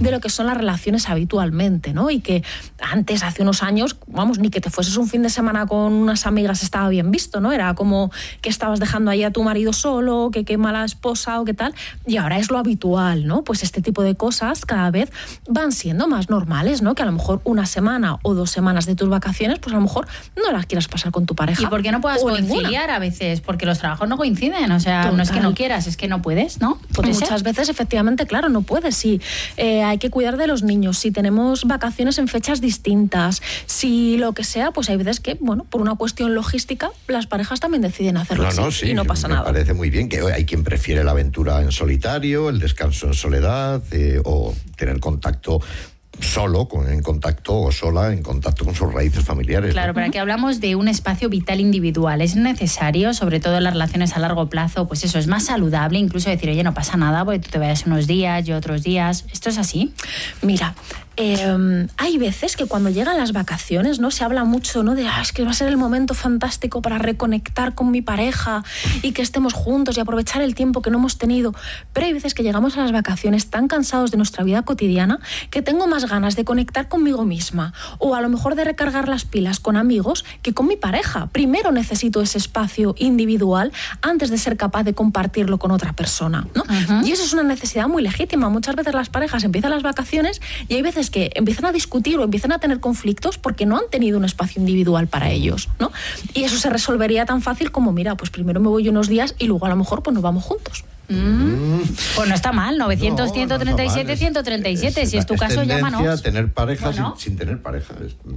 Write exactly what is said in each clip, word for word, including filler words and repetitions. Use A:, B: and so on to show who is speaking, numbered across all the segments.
A: de lo que son las relaciones habitualmente, ¿no? Y que antes, hace unos años, vamos, ni que te fueses un fin de semana con unas amigas estaba bien visto, ¿no? Era como que estabas dejando ahí a tu marido solo, que qué mala esposa o qué tal, y ahora es lo habitual, ¿no? Pues este tipo de cosas cada vez van siendo más normales, ¿no? Que a lo mejor una semana o dos semanas de tus vacaciones, pues a lo mejor no las quieras pasar con tu pareja.
B: ¿Y por qué no puedas conciliar
A: ninguna?
B: A veces? Porque los trabajos no coinciden, o sea, Total. No es que no quieras, es que no puedes, ¿no?
A: Muchas
B: ser?
A: veces, efectivamente, claro, no puedes. Sí, eh, hay que cuidar de los niños. Si tenemos vacaciones en fechas distintas, si lo que sea, pues hay veces que, bueno, por una cuestión logística, las parejas también deciden hacerlo
C: no, no,
A: así
C: sí,
A: y no pasa
C: me
A: nada.
C: Me parece muy bien que hay quien prefiere la aventura en solitario, el descanso en soledad, eh, o tener contacto solo, con, en contacto o sola, en contacto con sus raíces familiares.
B: Claro,
C: ¿no?
B: pero aquí hablamos de un espacio vital individual. Es necesario, sobre todo en las relaciones a largo plazo, pues eso, es más saludable, incluso decir, oye, no pasa nada, porque tú te vayas unos días, yo otros días. ¿Esto es así?
A: Mira, eh, hay veces que cuando llegan las vacaciones, ¿no? Se habla mucho, ¿no? De, ah, es que va a ser el momento fantástico para reconectar con mi pareja y que estemos juntos y aprovechar el tiempo que no hemos tenido. Pero hay veces que llegamos a las vacaciones tan cansados de nuestra vida cotidiana que tengo más ganas de conectar conmigo misma o a lo mejor de recargar las pilas con amigos que con mi pareja. Primero necesito ese espacio individual antes de ser capaz de compartirlo con otra persona, ¿no? Uh-huh. Y eso es una necesidad muy legítima. Muchas veces las parejas empiezan las vacaciones y hay veces que empiezan a discutir o empiezan a tener conflictos porque no han tenido un espacio individual para ellos, ¿no? Y eso se resolvería tan fácil como, mira, pues primero me voy unos días y luego a lo mejor pues nos vamos juntos.
B: Mm. Pues no está mal, novecientos, no, ciento treinta y siete, no ciento treinta y siete, es, si es tu es caso, llámanos.
C: Tener pareja
B: bueno.
C: sin, sin tener pareja.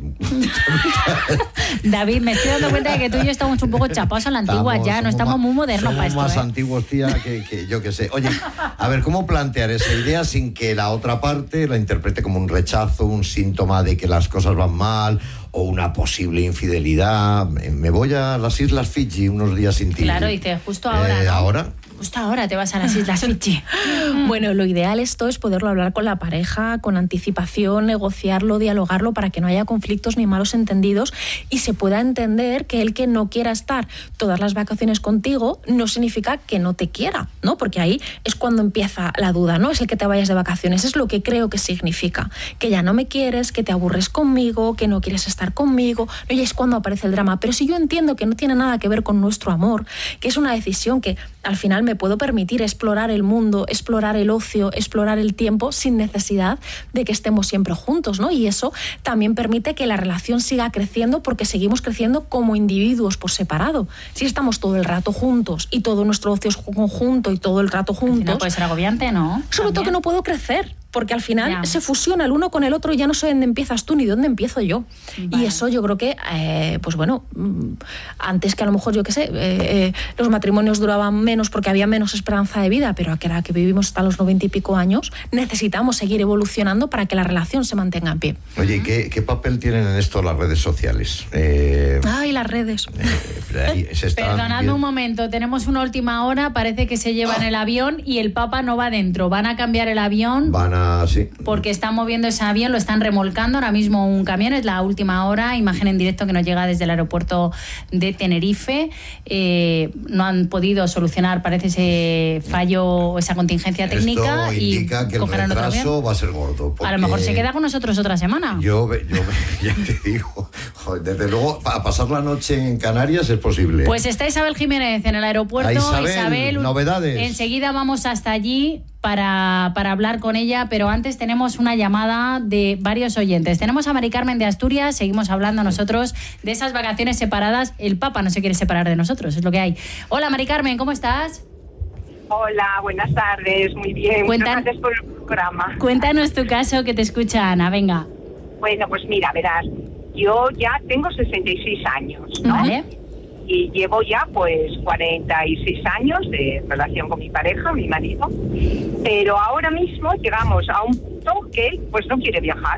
B: David, me estoy dando cuenta de que tú y yo estamos un poco chapados a la antigua estamos, ya, no estamos más, muy modernos para esto.
C: Somos más
B: ¿eh?
C: antiguos, tía, que, que yo que sé. Oye, a ver, ¿cómo plantear esa idea sin que la otra parte la interprete como un rechazo, un síntoma de que las cosas van mal o una posible infidelidad? Me voy a las Islas Fiji unos días sin ti.
B: Claro, dice, justo ahora,
C: eh,
B: ¿no?
C: ¿Ahora?
B: Justo ahora te vas a las Islas Fiji.
A: Bueno, lo ideal esto es poderlo hablar con la pareja, con anticipación, negociarlo, dialogarlo para que no haya conflictos ni malos entendidos y se pueda entender que el que no quiera estar todas las vacaciones contigo no significa que no te quiera, ¿no? Porque ahí es cuando empieza la duda, ¿no? Es el que te vayas de vacaciones, es lo que creo que significa. Que ya no me quieres, que te aburres conmigo, que no quieres estar conmigo, ¿no? Y es cuando aparece el drama. Pero si yo entiendo que no tiene nada que ver con nuestro amor, que es una decisión que al final me puedo permitir explorar el mundo, explorar el ocio, explorar el tiempo sin necesidad de que estemos siempre juntos, ¿no? Y eso también permite que la relación siga creciendo porque seguimos creciendo como individuos por separado. Si estamos todo el rato juntos y todo nuestro ocio es conjunto y todo el rato juntos...
B: No puede ser agobiante, ¿no?
A: Sobre todo que no puedo crecer. Porque al final ya. se fusiona el uno con el otro y ya no sé dónde empiezas tú ni dónde empiezo yo. Vale. Y eso yo creo que, eh, pues bueno, antes que a lo mejor, yo qué sé, eh, eh, los matrimonios duraban menos porque había menos esperanza de vida, pero ahora que vivimos hasta los noventa y pico años, necesitamos seguir evolucionando para que la relación se mantenga en pie.
C: Oye, ¿qué, qué papel tienen en esto las redes sociales? Eh,
A: Ay, las redes.
C: Eh, ahí se
B: Perdonad bien. Un momento, tenemos una última hora, parece que se llevan el avión y el Papa no va dentro. Van a cambiar el avión.
C: Van a Sí.
B: Porque están moviendo ese avión, lo están remolcando ahora mismo un camión, es la última hora, imagen en directo que nos llega desde el aeropuerto de Tenerife. Eh, no han podido solucionar, parece, ese fallo, esa contingencia técnica.
C: Esto indica
B: y
C: que el retraso va a ser gordo.
B: A lo mejor se queda con nosotros otra semana.
C: Yo, yo ya te digo, joder, desde luego, para pasar la noche en Canarias es posible.
B: Pues está Isabel Jiménez en el aeropuerto.
C: Isabel,
B: Isabel,
C: novedades.
B: Enseguida vamos hasta allí para, para hablar con ella, pero antes tenemos una llamada de varios oyentes. Tenemos a Mari Carmen de Asturias, seguimos hablando nosotros de esas vacaciones separadas. El Papa no se quiere separar de nosotros, es lo que hay. Hola Mari Carmen, ¿cómo estás?
D: Hola, buenas tardes, muy bien.
B: Cuentan,
D: Muchas gracias por el programa.
B: Cuéntanos tu caso, que te escucha Ana, venga.
D: Bueno, pues mira, verás, yo ya tengo sesenta y seis años, ¿no?
B: Vale.
D: Y llevo ya pues cuarenta y seis años de relación con mi pareja, mi marido, pero ahora mismo llegamos a un punto que él pues no quiere viajar.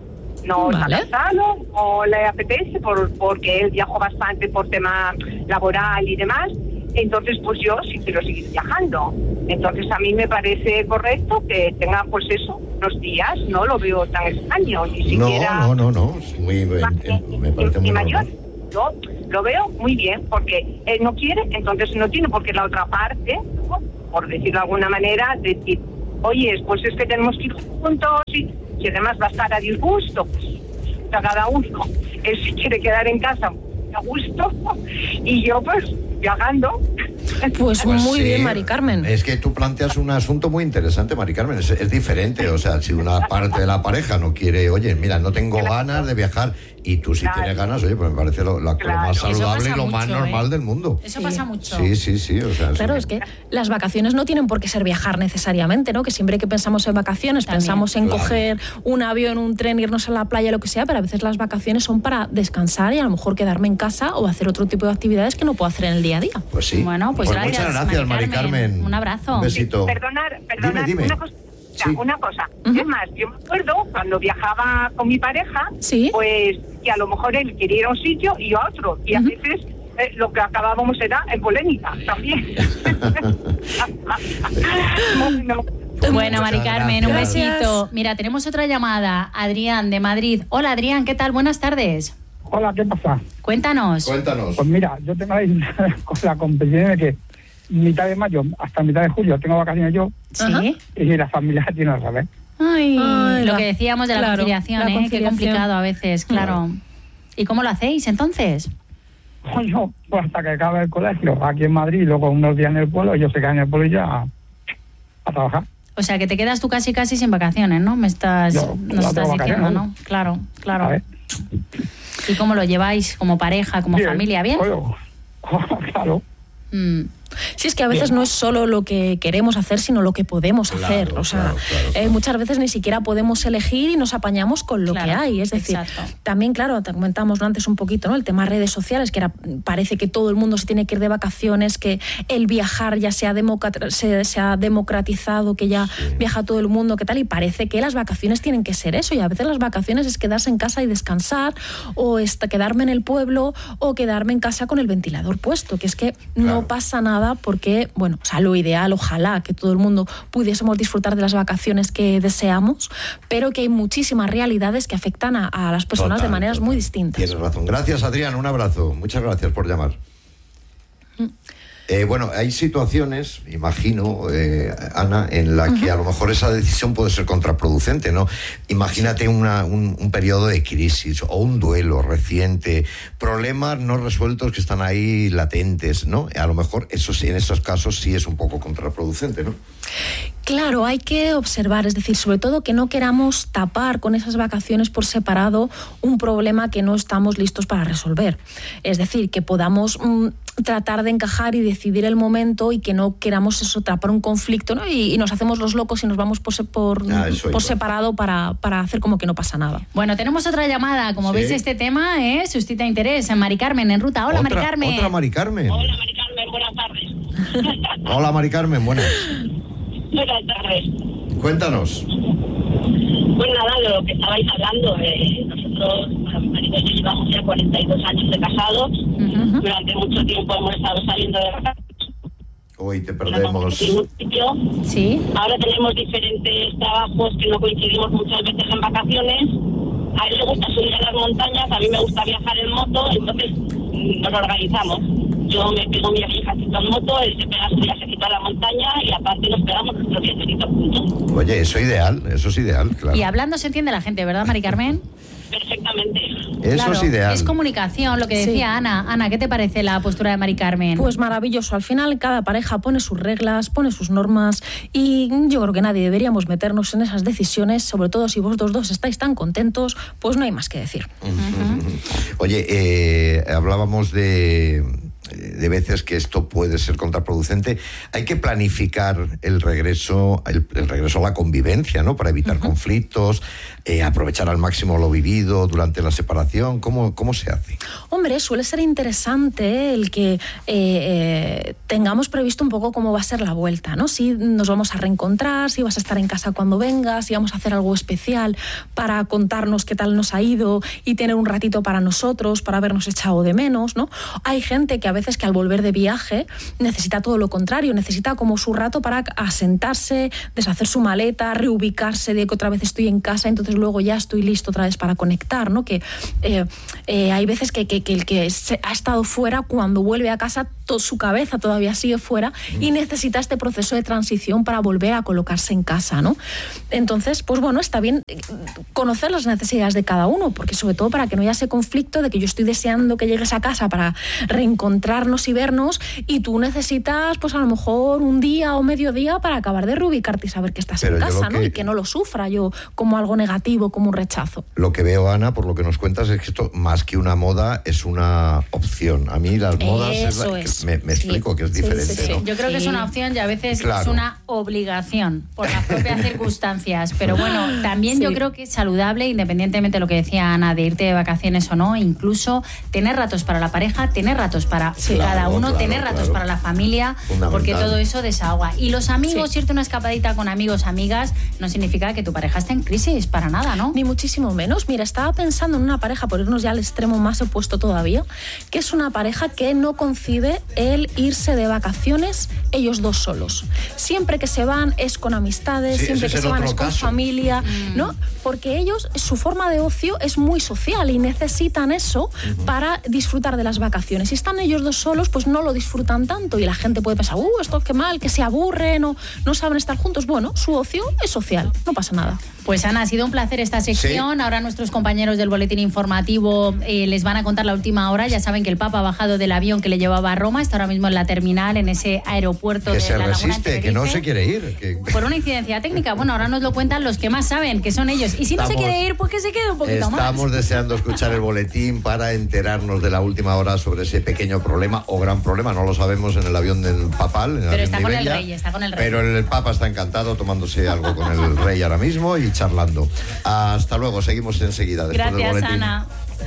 D: No
A: vale.
D: está cansado o le apetece por, porque él viajó bastante por tema laboral y demás. Entonces pues yo sí quiero seguir viajando. Entonces a mí me parece correcto que tenga pues eso, unos días, no lo veo tan extraño, ni siquiera...
C: No, no, no, no, es muy, me, me parece muy
D: mayor.
C: normal.
D: Yo lo veo muy bien, porque él no quiere, entonces no tiene por qué la otra parte, por decirlo de alguna manera, decir, oye, pues es que tenemos que ir juntos y, y además va a estar a disgusto, pues, a cada uno. Él si quiere quedar en casa a gusto y yo pues viajando.
A: Pues,
C: Pues
A: muy
C: sí,
A: bien, Mari Carmen.
C: Es que tú planteas un asunto muy interesante, Mari Carmen. Es, es diferente. O sea, si una parte de la pareja no quiere, oye, mira, no tengo
D: Claro.
C: ganas de viajar, y tú sí
D: Claro.
C: tienes ganas, oye, pues me parece lo, lo-
D: Claro.
C: lo más
D: Eso
C: saludable y
B: pasa
C: lo más
B: mucho,
C: normal
B: ¿eh?
C: del mundo.
B: Eso
A: Sí.
B: pasa mucho.
C: Sí, sí, sí. O sea,
A: Claro,
C: sí.
A: es que las vacaciones no tienen por qué ser viajar necesariamente, ¿no? Que siempre que pensamos en vacaciones
B: También.
A: pensamos en
C: Claro.
A: coger un avión, un tren, irnos a la playa, lo que sea, pero a veces las vacaciones son para descansar y a lo mejor quedarme en casa o hacer otro tipo de actividades que no puedo hacer en el día a día.
C: Pues sí.
B: Bueno, pues gracias,
C: muchas gracias,
B: Mari
C: Mari Carmen.
B: Carmen. Un abrazo.
C: Un besito.
D: Perdonar, perdonar,
C: Dime, dime.
D: una cosa.
C: Sí.
D: Una cosa,
A: Ujú.
D: es más, yo me acuerdo cuando viajaba con mi pareja,
A: Sí.
D: pues que a lo mejor él quería ir a un sitio y yo a otro, y a
A: Ujú.
D: veces eh, lo que acabábamos era en polémica también. Bueno,
B: Bueno,
C: Muchas
B: Mari Carmen, un
A: gracias.
B: besito. Mira, tenemos otra llamada. Adrián, de Madrid. Hola, Adrián, ¿qué tal? Buenas tardes.
E: Hola, ¿qué pasa?
B: Cuéntanos.
C: Cuéntanos.
E: Pues mira, yo tengo ahí con la competición de que mitad de mayo hasta mitad de julio tengo vacaciones yo
B: Sí.
E: y la familia tiene al revés.
B: Ay,
A: Ay,
B: lo
A: la-
B: que decíamos de la
A: claro,
B: conciliación,
A: la
B: ¿eh? Qué
A: conciliación.
B: complicado a veces, claro. ¿Y cómo lo hacéis entonces?
E: Coño, pues hasta que acabe el colegio aquí en Madrid y luego unos días en el pueblo, ellos se quedan en el pueblo y ya a, a trabajar.
B: O sea, que te quedas tú casi casi sin vacaciones, ¿no? Me estás,
E: Yo,
B: nos
E: no
B: estás
E: tengo
B: diciendo,
E: vacaciones,
B: ¿no? Claro,
E: A
B: claro.
E: ver.
B: ¿Y cómo lo lleváis como pareja, como
E: Bien.
B: familia? ¿Bien?
E: Oye, claro.
B: Mm.
A: Sí, es que a veces no es solo lo que queremos hacer, sino lo que podemos
C: Claro,
A: hacer. O sea,
C: claro, claro,
A: eh,
C: claro.
A: muchas veces ni siquiera podemos elegir y nos apañamos con lo
B: Claro,
A: que hay. Es decir,
B: exacto.
A: también, claro, te comentábamos antes un poquito, ¿no? El tema redes sociales, que era, parece que todo el mundo se tiene que ir de vacaciones, que el viajar ya se ha, democrat- se, se ha democratizado, que ya viaja todo el mundo, que tal, y parece que las vacaciones tienen que ser eso. Y a veces las vacaciones es quedarse en casa y descansar, o esta- quedarme en el pueblo, o quedarme en casa con el ventilador puesto, que es que no
C: Claro.
A: pasa nada porque, bueno, o sea, lo ideal, ojalá que todo el mundo pudiésemos disfrutar de las vacaciones que deseamos, pero que hay muchísimas realidades que afectan a, a las personas
C: Total,
A: de maneras
C: total.
A: muy distintas.
C: Tienes razón. Gracias, Adrián. Un abrazo. Muchas gracias por llamar. Eh, bueno, hay situaciones, imagino, eh, Ana, en la que a lo mejor esa decisión puede ser contraproducente, ¿no? Imagínate una, un, un periodo de crisis o un duelo reciente, problemas no resueltos que están ahí latentes, ¿no? A lo mejor eso sí, en esos casos sí es un poco contraproducente, ¿no?
A: Claro, hay que observar, es decir, sobre todo que no queramos tapar con esas vacaciones por separado un problema que no estamos listos para resolver. Es decir, que podamos mm, tratar de encajar y decidir el momento y que no queramos eso, tapar un conflicto, ¿no? y, y nos hacemos los locos y nos vamos por, se- por,
C: Ah, eso
A: por
C: iba.
A: separado para, para hacer como que no pasa nada.
B: Bueno, tenemos otra llamada. Como
C: Sí.
B: veis, este tema eh, suscita interés. Mari Carmen, en ruta. Hola,
C: Otra-
B: Mari Carmen.
C: Otra Mari Carmen.
F: Hola, Mari Carmen, buenas tardes.
C: Hola, Mari Carmen. Buenas.
F: Buenas tardes.
C: Cuéntanos.
F: Pues nada, de lo que estabais hablando, eh, nosotros, bueno, mi marido y yo llevamos ya cuarenta y dos años de casados.
B: Ujú.
F: Durante mucho tiempo hemos estado saliendo de vacaciones.
C: Hoy te
F: en
C: perdemos.
F: ningún sitio.
B: Sí.
F: Ahora tenemos diferentes trabajos que no coincidimos muchas veces en vacaciones. A él le gusta subir a las montañas, a mí me gusta viajar en moto, entonces mm, nos organizamos. Yo me pego mi viajecito en moto, él se pega su viajecito a la montaña y aparte nos pegamos nuestro viajecito juntos.
C: Oye, eso ideal, eso es ideal, claro.
B: Y hablando se entiende la gente, ¿verdad, Mari Carmen?
F: Perfectamente.
C: Eso
B: Claro,
C: es ideal.
B: Es comunicación, lo que
A: Sí.
B: decía Ana. Ana, ¿qué te parece la postura de Mari Carmen?
A: Pues maravilloso. Al final cada pareja pone sus reglas, pone sus normas y yo creo que nadie deberíamos meternos en esas decisiones, sobre todo si vosotros dos estáis tan contentos, pues no hay más que decir.
C: Oye, eh, hablábamos de, de veces que esto puede ser contraproducente. Hay que planificar el regreso, el, el regreso a la convivencia, ¿no? Para evitar conflictos, eh, aprovechar al máximo lo vivido durante la separación. ¿Cómo, cómo se hace?
A: Hombre, suele ser interesante el que eh, eh, tengamos previsto un poco cómo va a ser la vuelta, ¿no? Si nos vamos a reencontrar, si vas a estar en casa cuando vengas, si vamos a hacer algo especial para contarnos qué tal nos ha ido y tener un ratito para nosotros, para habernos echado de menos, ¿no? Hay gente que a veces que al volver de viaje necesita todo lo contrario, necesita como su rato para asentarse, deshacer su maleta, reubicarse de que otra vez estoy en casa, entonces luego ya estoy listo otra vez para conectar, ¿no? Que eh, eh, hay veces que, que, que el que se ha estado fuera, cuando vuelve a casa, to, su cabeza todavía sigue fuera y necesita este proceso de transición para volver a colocarse en casa, ¿no? Entonces, pues bueno, está bien conocer las necesidades de cada uno, porque sobre todo para que no haya ese conflicto de que yo estoy deseando que llegues a casa para reencontrarnos y vernos, y tú necesitas, pues a lo mejor un día o medio día para acabar de reubicarte y saber que estás Pero en casa, ¿no? Que... y que no lo sufra yo como algo negativo, como un rechazo.
C: Lo que veo, Ana, por lo que nos cuentas, es que esto, más que una moda, es una opción. A mí las modas
A: Eso
C: es,
A: es.
C: Me, me
A: sí.
C: explico que es
A: sí,
C: diferente,
A: sí, sí.
C: ¿no?
B: Yo creo que es una opción y a veces
C: claro.
B: es una obligación por las propias circunstancias. Pero bueno, también
A: sí.
B: yo creo que es saludable, independientemente de lo que decía Ana, de irte de vacaciones o no, incluso tener ratos para la pareja, tener ratos para sí, cada
C: claro,
B: uno,
C: claro,
B: tener
C: claro.
B: ratos para la familia, porque todo eso desahoga. Y los amigos, sí. irte una escapadita con amigos, amigas, no significa que tu pareja esté en crisis, para nada, ¿no?
A: Ni muchísimo menos. Mira, estaba pensando en una pareja, por irnos ya al extremo más opuesto todavía, que es una pareja que no concibe el irse de vacaciones ellos dos solos. Siempre que se van es con amistades,
C: sí,
A: siempre que se van es con
C: caso.
A: familia, mm. ¿no? Porque ellos, su forma de ocio es muy social y necesitan eso uh-huh. para disfrutar de las vacaciones. Si están ellos dos solos, pues no lo disfrutan tanto y la gente puede pensar, uh, esto qué mal, que se aburren o no saben estar juntos. Bueno, su ocio es social, no pasa nada.
B: Pues Ana, ha sido un placer esta sección. Sí. Ahora nuestros compañeros del boletín informativo eh, les van a contar la última hora. Ya saben que el Papa ha bajado del avión que le llevaba a Roma, está ahora mismo en la terminal, en ese aeropuerto
C: que
B: de
C: se
B: la Laguna
C: resiste, que no se quiere ir. Que...
B: Por una incidencia técnica. Bueno, ahora nos lo cuentan los que más saben, que son ellos. Y si
C: estamos,
B: no se quiere ir, pues que se quede un poquito
C: estamos
B: más.
C: Estamos deseando escuchar el boletín para enterarnos de la última hora sobre ese pequeño problema o gran problema. No lo sabemos en el avión del papal. En el
B: pero
C: avión
B: está
C: de
B: con
C: Iberia,
B: el rey, está con el rey.
C: Pero el Papa está encantado tomándose algo con el rey ahora mismo y charlando. Hasta luego, seguimos enseguida después
B: Gracias,
C: del boletín.
B: Ana.